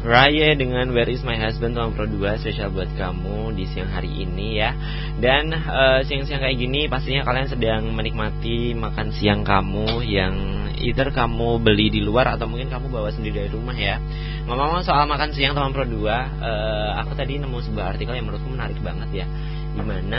Raya dengan Where Is My Husband Teman Pro 2 spesial buat kamu di siang hari ini ya. Dan siang-siang kayak gini pastinya kalian sedang menikmati makan siang kamu yang either kamu beli di luar atau mungkin kamu bawa sendiri dari rumah ya. Ngomong-ngomong soal makan siang Teman Pro 2, aku tadi nemu sebuah artikel yang menurutku menarik banget ya, dimana